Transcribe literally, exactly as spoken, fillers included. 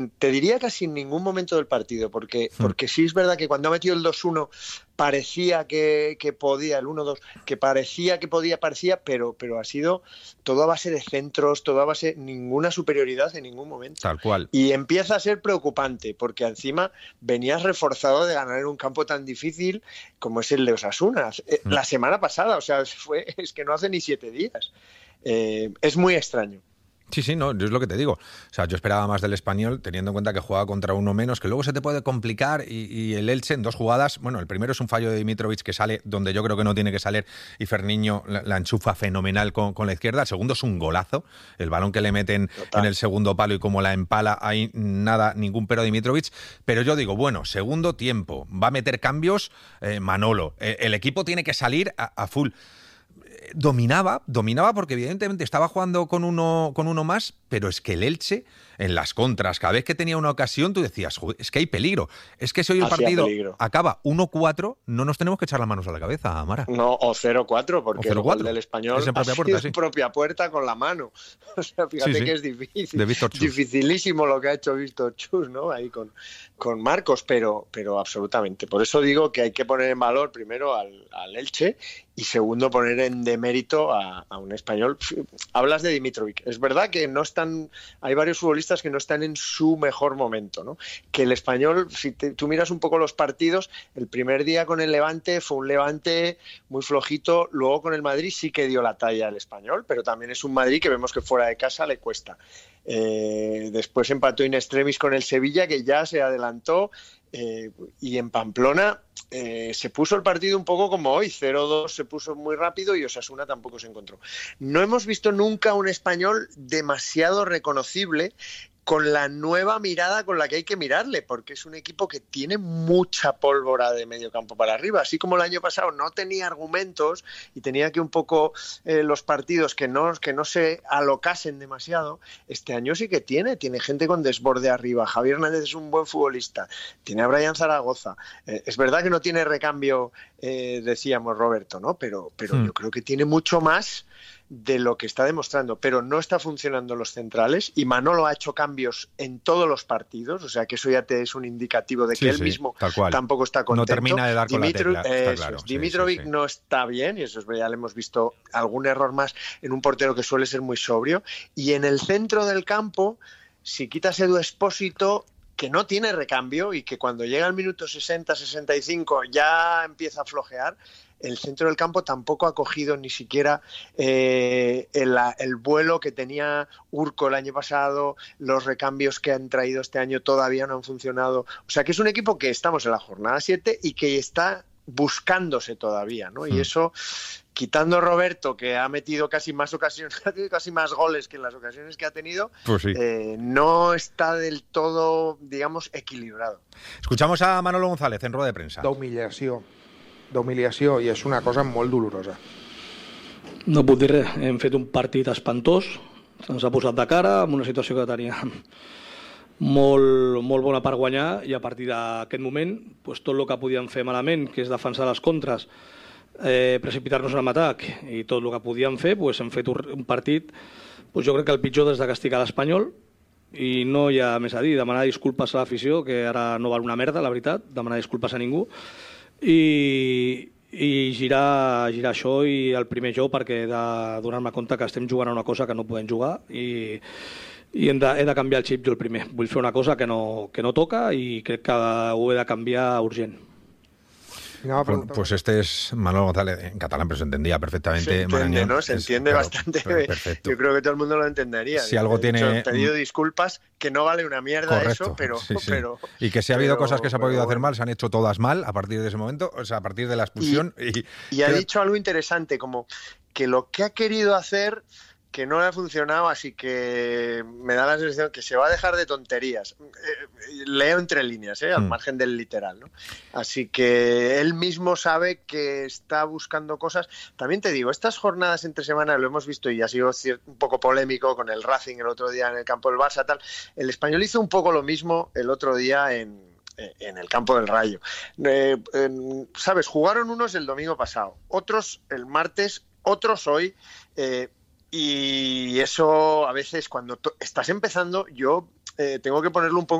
te diría casi en ningún momento del partido, porque, hmm. porque sí es verdad que cuando ha metido el dos uno parecía que, que podía, el uno dos, que parecía que podía, parecía, pero, pero ha sido todo a base de centros, todo a base, ninguna superioridad en ningún momento. Tal cual. Y empieza a ser preocupante, porque encima venías reforzado de ganar en un campo tan difícil como es el de Osasuna. Hmm. La semana pasada, o sea, fue, es que no hace ni siete días. Eh, es muy extraño. Sí, sí, no, es lo que te digo. O sea, yo esperaba más del Español, teniendo en cuenta que juega contra uno menos, que luego se te puede complicar y, y el Elche en dos jugadas, bueno, el primero es un fallo de Dimitrovic que sale donde yo creo que no tiene que salir y Ferniño la, la enchufa fenomenal con, con la izquierda. El segundo es un golazo, el balón que le meten Total. en el segundo palo y como la empala, ahí nada, ningún pero Dimitrovic. Pero yo digo, bueno, segundo tiempo, va a meter cambios eh, Manolo, el, el equipo tiene que salir a, a full. Dominaba, dominaba porque evidentemente estaba jugando con uno, con uno más, pero es que el Elche, en las contras, cada vez que tenía una ocasión, tú decías, es que hay peligro. Es que si hoy el Hacía partido peligro. acaba uno cuatro, no nos tenemos que echar las manos a la cabeza, Amara. No, o cero cuatro, porque o cero cuatro. El del Español es en propia puerta, sí. en propia puerta con la mano. O sea, fíjate sí, sí. que es difícil. De Víctor Chus. Dificilísimo lo que ha hecho Víctor Chus, ¿no? Ahí con, con Marcos, pero, pero absolutamente. Por eso digo que hay que poner en valor primero al, al Elche y segundo poner en demérito a, a un español. Hablas de Dimitrovic. Es verdad que no están, hay varios futbolistas que no están en su mejor momento, ¿no? Que el español, si te, tú miras un poco los partidos, el primer día con el Levante fue un Levante muy flojito, luego con el Madrid sí que dio la talla al español, pero también es un Madrid que vemos que fuera de casa le cuesta. Eh, después empató in extremis con el Sevilla, que ya se adelantó, eh, y en Pamplona eh, se puso el partido un poco como hoy, cero dos se puso muy rápido y Osasuna tampoco se encontró. No hemos visto nunca un español demasiado reconocible con la nueva mirada con la que hay que mirarle, porque es un equipo que tiene mucha pólvora de medio campo para arriba, así como el año pasado no tenía argumentos y tenía que un poco eh, los partidos que no, que no se alocasen demasiado. Este año sí que tiene, tiene gente con desborde arriba. Javier Hernández es un buen futbolista, tiene a Brian Zaragoza, eh, es verdad que no tiene recambio, eh, decíamos Roberto, ¿no? Pero, pero hmm. yo creo que tiene mucho más de lo que está demostrando, pero no está funcionando los centrales y Manolo ha hecho cambios en todos los partidos, o sea que eso ya te es un indicativo de que sí, él sí, mismo tampoco está contento. No termina de dar con Dimitro, la tecla, está claro. Es, Dimitrovic sí, sí, sí. no está bien y eso es, ya le hemos visto algún error más en un portero que suele ser muy sobrio, y en el centro del campo, si quitas Edu Expósito, que no tiene recambio y que cuando llega al minuto sesenta sesenta y cinco ya empieza a flojear, el centro del campo tampoco ha cogido ni siquiera eh, el, el vuelo que tenía Urco el año pasado, los recambios que han traído este año todavía no han funcionado. O sea que es un equipo que estamos en la jornada siete y que está buscándose todavía, ¿no? Mm. Y eso, quitando Roberto, que ha metido casi más ocasiones, casi más goles que en las ocasiones que ha tenido, pues sí. eh, no está del todo, digamos, equilibrado. Escuchamos a Manolo González en rueda de prensa. D'humiliació. d'humiliació i és una cosa molt dolorosa. No puc dir res, hem fet un partit espantós, se'ns ha posat de cara amb una situació que teníem molt, molt bona per guanyar i a partir d'aquest moment pues, tot el que podíem fer malament, que és defensar les contres, eh, precipitar-nos en atac i tot el que podíem fer, pues, hem fet un partit, pues, jo crec que el pitjor des de castigar l'Espanyol i no hi ha més a dir, demanar disculpes a l'afició, que ara no val una merda, la veritat, demanar disculpes a ningú, i, i girar, girar això i el primer jo perquè he de donar-me compte que estem jugant a una cosa que no podem jugar i, i hem de, he de canviar el xip jo el primer. Vull fer una cosa que no, que no toca i crec que ho he de canviar urgent. No, pues, pues este es Manolo González, en catalán, pero se entendía perfectamente. Se entiende, Marañón, ¿no? Se entiende es, bastante. Claro, perfecto. Yo creo que todo el mundo lo entendería. Si algo tiene... He pedido disculpas, que no vale una mierda. Correcto, eso, pero, sí, sí. pero... Y que si ha habido pero, cosas que se ha podido pero, hacer mal, se han hecho todas mal a partir de ese momento, o sea, a partir de la expulsión. Y, y, y ha que... dicho algo interesante, como que lo que ha querido hacer... que no le ha funcionado, así que me da la sensación que se va a dejar de tonterías. Eh, leo entre líneas, eh, al mm. margen del literal, ¿no? Así que él mismo sabe que está buscando cosas. También te digo, estas jornadas entre semana lo hemos visto y ha sido un poco polémico con el Racing el otro día en el campo del Barça, tal. El Español hizo un poco lo mismo el otro día en... en el campo del Rayo. Eh, eh, ¿Sabes? Jugaron unos el domingo pasado, otros el martes, otros hoy... Eh, Y eso a veces cuando to- estás empezando, yo eh, tengo que ponerlo un poco